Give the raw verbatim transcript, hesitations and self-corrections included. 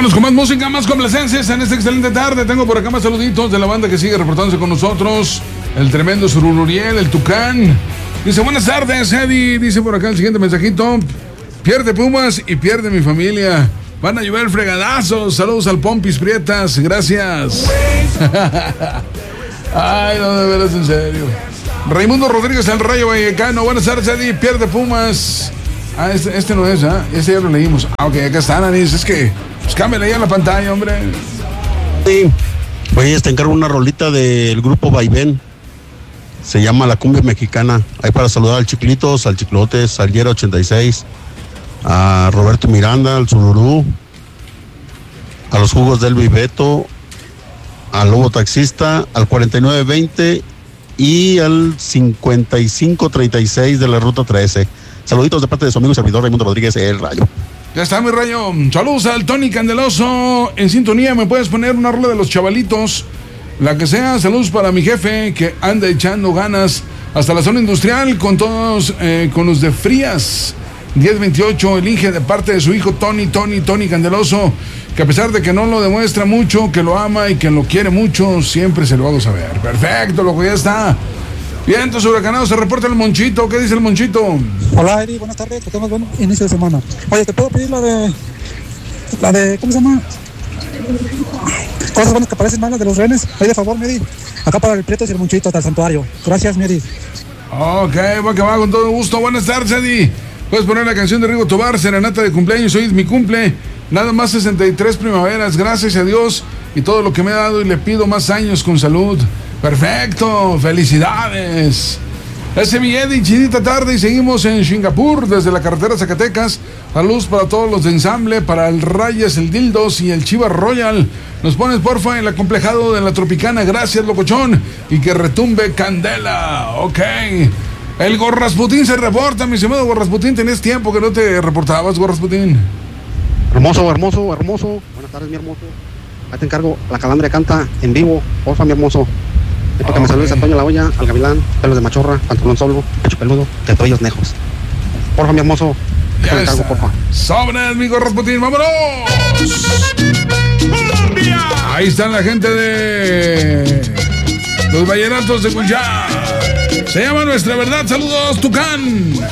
Vámonos con más música, más complacencias en esta excelente tarde. Tengo por acá más saluditos de la banda que sigue reportándose con nosotros. El tremendo Surururiel, el Tucán. Dice, buenas tardes, Eddie. Dice por acá el siguiente mensajito. Pierde Pumas y pierde mi familia. Van a llover fregadazos. Saludos al Pompis Prietas. Gracias. Ay, no, de veras, en serio. Raimundo Rodríguez, el Rayo Vallecano. Buenas tardes, Eddie. Pierde Pumas. Ah, este, este no es, ¿ah? ¿eh? Este ya lo leímos. Ah, ok, acá está, Anis. Es que, pues cámbiale ahí en la pantalla, hombre. Sí. Oye, te encargo una rolita del grupo Vaivén. Se llama La Cumbia Mexicana. Ahí para saludar al Chiclitos, al Chiclotes, al Yera ochenta y seis, a Roberto Miranda, al Sururú, a los Jugos del Viveto, al Lobo Taxista, al cuarenta y nueve veinte y al cincuenta y cinco treinta y seis de la Ruta trece. Saluditos de parte de su amigo y servidor Raimundo Rodríguez, el Rayo. Ya está, mi Rayo. Saludos al Tony Candeloso. En sintonía, ¿me puedes poner una rola de los chavalitos? La que sea. Saludos para mi jefe que anda echando ganas hasta la zona industrial con todos, eh, con los de Frías. diez veintiocho, elige de parte de su hijo Tony, Tony, Tony Candeloso, que a pesar de que no lo demuestra mucho, que lo ama y que lo quiere mucho, siempre se lo hago saber. Perfecto, loco, ya está. Vientos huracanados, se reporta el Monchito. ¿Qué dice el Monchito? Hola, Eri, buenas tardes, que tengas buen inicio de semana. Oye, ¿te puedo pedir la de... la de... ¿cómo se llama? Cosas buenas que parecen malas de los rehenes. Ahí de favor, Medi. Acá para el Prieto y el Monchito hasta el santuario. Gracias, Medi. Ok, va que va, con todo gusto. Buenas tardes, Eddie. Puedes poner la canción de Rigo Tobar, Serenata de cumpleaños. Hoy es mi cumple. Nada más sesenta y tres primaveras. Gracias a Dios y todo lo que me ha dado, y le pido más años con salud. Perfecto, felicidades. Ese es mi Eddie, chidita tarde, y seguimos en Singapur desde la carretera Zacatecas. Saludos para todos los de ensamble, para el Rayas, el Dildos y el Chivas Royal. Nos pones porfa el acomplejado de la Tropicana. Gracias, locochón, y que retumbe candela. Ok. El Gorrasputín se reporta, mi estimado Gorrasputín. Tenés tiempo que no te reportabas, Gorrasputín. Hermoso, hermoso, hermoso. Buenas tardes, mi hermoso. Ahí te encargo, la Calandria canta en vivo, porfa, mi hermoso. Y para que me saludes a Antonio La Olla, al Gavilán, pelos de machorra, pantalón solo, pecho peludo, de tobillos nejos. Porfa, mi hermoso. Ahí te encargo, porfa. Sobres, mi Gorrasputín, vámonos. ¡Colombia! Ahí están la gente de los vallenatos de Cunchá. Se llama Nuestra Verdad. Saludos, Tucán.